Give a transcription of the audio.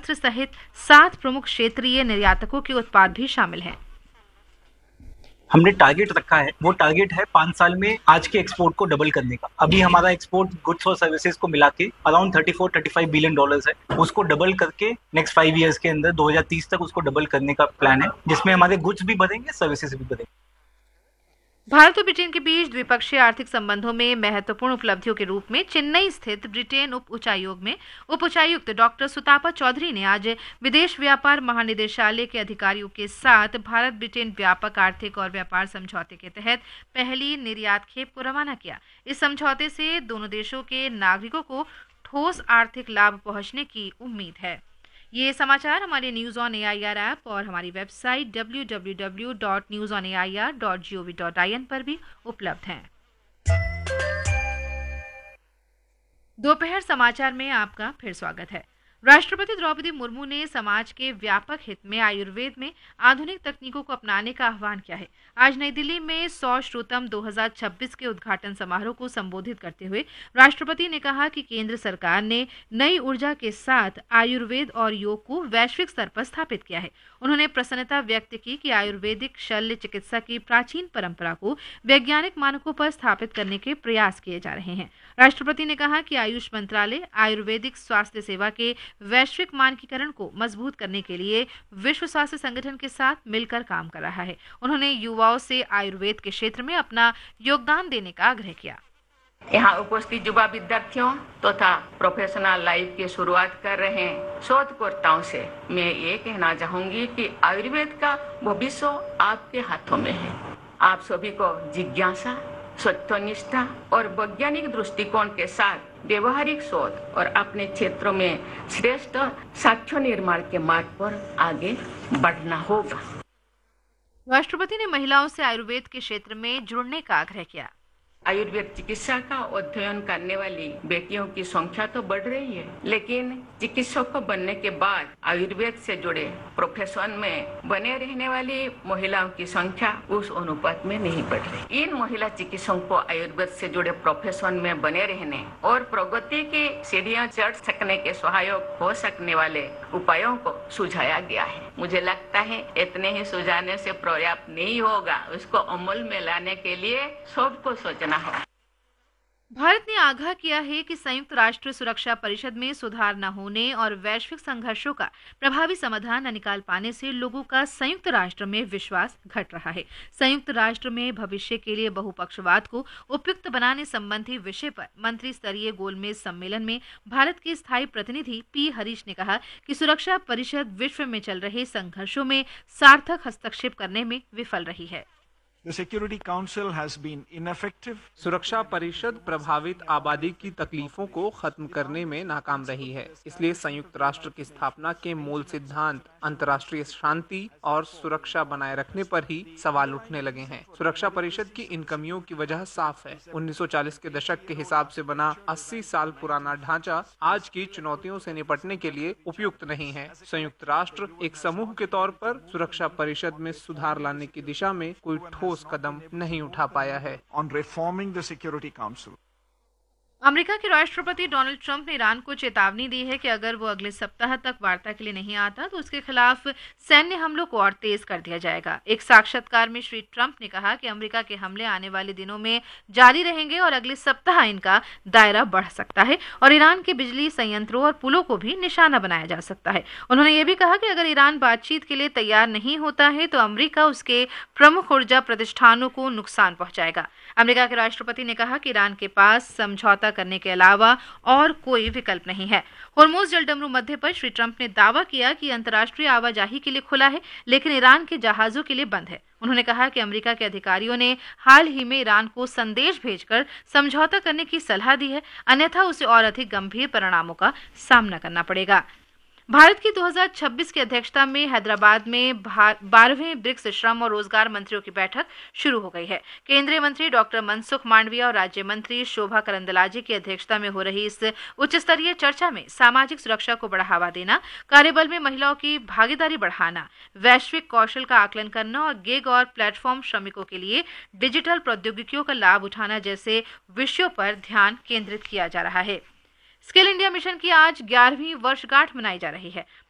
वस्त्र सहित 7 प्रमुख क्षेत्रीय निर्यातकों के उत्पाद भी शामिल हैं। हमने टारगेट रखा है, वो टारगेट है 5 साल में आज के एक्सपोर्ट को डबल करने का। अभी हमारा एक्सपोर्ट गुड्स और सर्विसेज को मिला के अराउंड $34-35 बिलियन है। उसको डबल करके नेक्स्ट 5 ईयर्स के अंदर 2030 तक उसको डबल करने का प्लान है, जिसमें हमारे गुड्स भी बढ़ेंगे, सर्विसेज भी बढ़ेंगे। भारत और ब्रिटेन के बीच द्विपक्षीय आर्थिक संबंधों में महत्वपूर्ण उपलब्धियों के रूप में चेन्नई स्थित ब्रिटेन उप उच्चायोग में उप उच्चायुक्त डॉक्टर सुतापा चौधरी ने आज विदेश व्यापार महानिदेशालय के अधिकारियों के साथ भारत ब्रिटेन व्यापक आर्थिक और व्यापार समझौते के तहत पहली निर्यात खेप को रवाना किया। इस समझौते से दोनों देशों के नागरिकों को ठोस आर्थिक लाभ पहुंचने की उम्मीद है। ये समाचार हमारे न्यूज़ ऑन एआईआर ऐप और हमारी वेबसाइट www.newsonair.gov.in पर भी उपलब्ध हैं। दोपहर समाचार में आपका फिर स्वागत है। राष्ट्रपति द्रौपदी मुर्मू ने समाज के व्यापक हित में आयुर्वेद में आधुनिक तकनीकों को अपनाने का आह्वान किया है। आज नई दिल्ली में 100 श्रोतम 2026 के उद्घाटन समारोह को संबोधित करते हुए राष्ट्रपति ने कहा कि केंद्र सरकार ने नई ऊर्जा के साथ आयुर्वेद और योग को वैश्विक स्तर पर स्थापित किया है। उन्होंने प्रसन्नता व्यक्त की कि आयुर्वेदिक शल्य चिकित्सा की प्राचीन परंपरा को वैज्ञानिक मानकों पर स्थापित करने के प्रयास किए जा रहे हैं। राष्ट्रपति ने कहा कि आयुष मंत्रालय आयुर्वेदिक स्वास्थ्य सेवा के वैश्विक मानकीकरण को मजबूत करने के लिए विश्व स्वास्थ्य संगठन के साथ मिलकर काम कर रहा है। उन्होंने युवाओं से आयुर्वेद के क्षेत्र में अपना योगदान देने का आग्रह किया। यहाँ उपस्थित युवा विद्यार्थियों तथा प्रोफेशनल लाइफ की शुरुआत कर रहे शोधकर्ताओं से मैं ये कहना चाहूंगी कि आयुर्वेद का भविष्य आपके हाथों में है। आप सभी को जिज्ञासा, सत्यनिष्ठा और वैज्ञानिक दृष्टिकोण के साथ व्यवहारिक शोध और अपने क्षेत्रों में श्रेष्ठ साक्ष्य निर्माण के मार्ग पर आगे बढ़ना होगा। राष्ट्रपति ने महिलाओं से आयुर्वेद के क्षेत्र में जुड़ने का आग्रह किया। आयुर्वेद चिकित्सा का अध्ययन करने वाली बेटियों की संख्या तो बढ़ रही है, लेकिन चिकित्सक बनने के बाद आयुर्वेद से जुड़े प्रोफेशन में बने रहने वाली महिलाओं की संख्या उस अनुपात में नहीं बढ़ रही। इन महिला चिकित्सकों को आयुर्वेद से जुड़े प्रोफेशन में बने रहने और प्रगति की सीढ़ियां चढ़ सकने के सहायक हो सकने वाले उपायों को सुझाया गया है। मुझे लगता है इतने ही सुझाने से पर्याप्त नहीं होगा, उसको अमल में लाने के लिए सबको सोचना होगा। भारत ने आगाह किया है कि संयुक्त राष्ट्र सुरक्षा परिषद में सुधार न होने और वैश्विक संघर्षों का प्रभावी समाधान न निकाल पाने से लोगों का संयुक्त राष्ट्र में विश्वास घट रहा है। संयुक्त राष्ट्र में भविष्य के लिए बहुपक्षवाद को उपयुक्त बनाने संबंधी विषय पर मंत्री स्तरीय गोलमेज सम्मेलन में भारत के स्थायी प्रतिनिधि पी हरीश ने कहा कि सुरक्षा परिषद विश्व में चल रहे संघर्षों में सार्थक हस्तक्षेप करने में विफल रही है। The Security Council has been ineffective. सुरक्षा परिषद प्रभावित आबादी की तकलीफों को खत्म करने में नाकाम रही है। इसलिए संयुक्त राष्ट्र की स्थापना के मूल सिद्धांत अंतर्राष्ट्रीय शांति और सुरक्षा बनाए रखने पर ही सवाल उठने लगे हैं। सुरक्षा परिषद की इन कमियों की वजह साफ है। 1940 के दशक के हिसाब से बना 80 साल पुराना ढांचा आज की चुनौतियों से निपटने के लिए उपयुक्त नहीं है। संयुक्त राष्ट्र एक समूह के तौर पर सुरक्षा परिषद में सुधार लाने की दिशा में कोई ठोस कदम नहीं उठा पाया है। On reforming the Security Council. America के राष्ट्रपति डोनाल्ड ट्रंप ने ईरान को चेतावनी दी है कि अगर वो अगले सप्ताह तक वार्ता के लिए नहीं आता तो उसके खिलाफ सैन्य हमलों को और तेज कर दिया जाएगा। एक साक्षात्कार में श्री ट्रंप ने कहा कि अमेरिका के हमले आने वाले दिनों में जारी रहेंगे और अगले सप्ताह इनका दायरा बढ़ सकता है और ईरान के बिजली संयंत्रों और पुलों को भी निशाना बनाया जा सकता है। उन्होंने ये भी कहा कि अगर ईरान बातचीत के लिए तैयार नहीं होता है तो अमेरिका उसके प्रमुख ऊर्जा प्रतिष्ठानों को नुकसान पहुंचाएगा। अमेरिका के राष्ट्रपति ने कहा कि ईरान के पास समझौता करने के अलावा और कोई विकल्प नहीं है। होर्मुज जलडमरू मध्य पर श्री ट्रंप ने दावा किया कि अंतर्राष्ट्रीय आवाजाही के लिए खुला है, लेकिन ईरान के जहाजों के लिए बंद है। उन्होंने कहा कि अमेरिका के अधिकारियों ने हाल ही में ईरान को संदेश भेजकर समझौता करने की सलाह दी है, अन्यथा उसे और अधिक गंभीर परिणामों का सामना करना पड़ेगा। भारत की 2026 की अध्यक्षता में हैदराबाद में 12वें ब्रिक्स श्रम और रोजगार मंत्रियों की बैठक शुरू हो गई है। केंद्रीय मंत्री डॉक्टर मनसुख मांडविया और राज्य मंत्री शोभा करंदलाजे की अध्यक्षता में हो रही इस उच्च स्तरीय चर्चा में सामाजिक सुरक्षा को बढ़ावा देना, कार्यबल में महिलाओं की भागीदारी बढ़ाना, वैश्विक कौशल का आकलन करना और गिग और प्लेटफॉर्म श्रमिकों के लिए डिजिटल प्रौद्योगिकियों का लाभ उठाना जैसे विषयों पर ध्यान केंद्रित किया जा रहा है। स्किल इंडिया मिशन की आज 11वीं वर्षगांठ मनाई जा रही है।